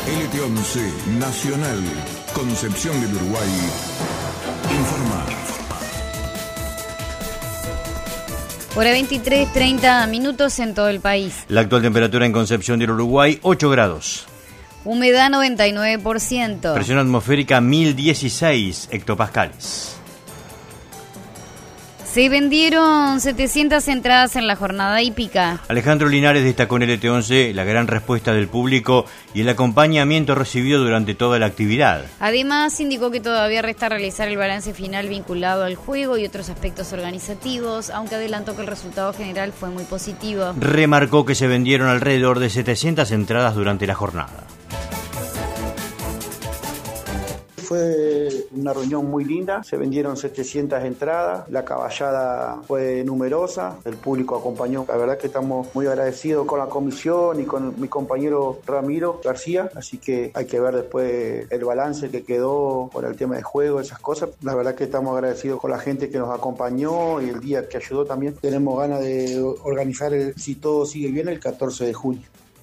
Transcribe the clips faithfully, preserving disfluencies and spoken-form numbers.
L T once Nacional, Concepción del Uruguay, informa. Hora veintitrés, treinta minutos en todo el país. La actual temperatura en Concepción del Uruguay, ocho grados. Humedad noventa y nueve por ciento. Presión atmosférica mil dieciséis hectopascales. Se vendieron setecientas entradas en la jornada hípica. Alejandro Linares destacó en L T once la gran respuesta del público y el acompañamiento recibido durante toda la actividad. Además, indicó que todavía resta realizar el balance final vinculado al juego y otros aspectos organizativos, aunque adelantó que el resultado general fue muy positivo. Remarcó que se vendieron alrededor de setecientas entradas durante la jornada. Fue una reunión muy linda, se vendieron setecientas entradas, la caballada fue numerosa, el público acompañó. La verdad que estamos muy agradecidos con la comisión y con mi compañero Ramiro García, así que hay que ver después el balance que quedó por el tema de juego, esas cosas. La verdad que estamos agradecidos con la gente que nos acompañó y el día que ayudó también. Tenemos ganas de organizar, el, si todo sigue bien, el catorce de junio.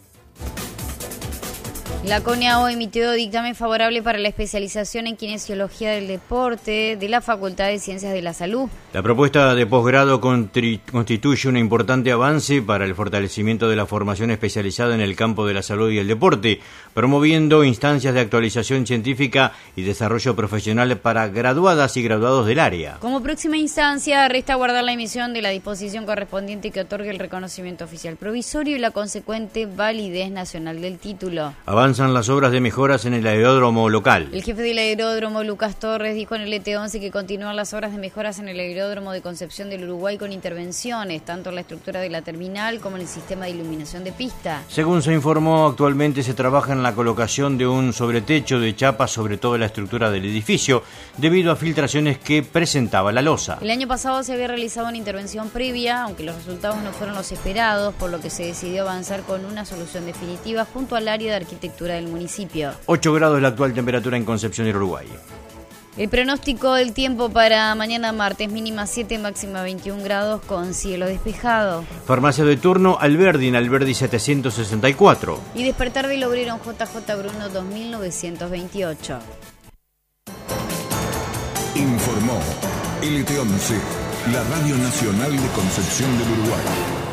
La CONEAO emitió dictamen favorable para la especialización en kinesiología del deporte de la Facultad de Ciencias de la Salud. La propuesta de posgrado constituye un importante avance para el fortalecimiento de la formación especializada en el campo de la salud y el deporte, promoviendo instancias de actualización científica y desarrollo profesional para graduadas y graduados del área. Como próxima instancia, resta guardar la emisión de la disposición correspondiente que otorgue el reconocimiento oficial provisorio y la consecuente validez nacional del título. Avanzan las obras de mejoras en el aeródromo local. El jefe del aeródromo, Lucas Torres, dijo en el L T once que continúan las obras de mejoras en el aeródromo de Concepción del Uruguay con intervenciones, tanto en la estructura de la terminal como en el sistema de iluminación de pista. Según se informó, actualmente se trabaja en la colocación de un sobretecho de chapa sobre toda la estructura del edificio, debido a filtraciones que presentaba la losa. El año pasado se había realizado una intervención previa, aunque los resultados no fueron los esperados, por lo que se decidió avanzar con una solución definitiva junto al área de arquitectura del municipio. ocho grados la actual temperatura en Concepción del Uruguay. El pronóstico del tiempo para mañana martes, mínima siete, máxima veintiún grados con cielo despejado. Farmacia de turno Alberdi en Alberdi setecientos sesenta y cuatro. Y despertar del obrero en J J Bruno dos mil novecientos veintiocho. Informó L T once, la Radio Nacional de Concepción del Uruguay.